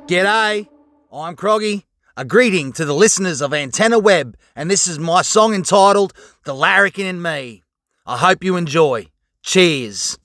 G'day, I'm Croggy. A greeting to the listeners of Antenna Web, and this is my song entitled The Larrikin and Me. I hope you enjoy. Cheers.